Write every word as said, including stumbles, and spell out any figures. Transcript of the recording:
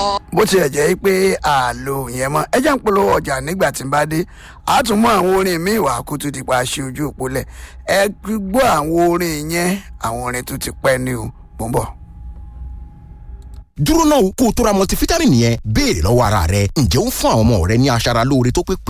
bó tiẹ̀ jẹ́ pé àlò yẹn mọ́ ẹ jẹ́ ń polówó ọjà nígbà tí n bá dé a tún mú àwọn orin míì wá kó tó di pa ṣe ojú òpó lẹ̀ ẹ gbọ́ àwọn orin yẹn àwọn orin tó ti pẹ́ ní o bó ń bọ̀. dúró náà kó o tó ra multivitamin yẹn béèrè lọ́wọ́ ara rẹ ǹjẹ́ ó ń fún àwọn ọmọ rẹ ní aṣara lóore tó pé pé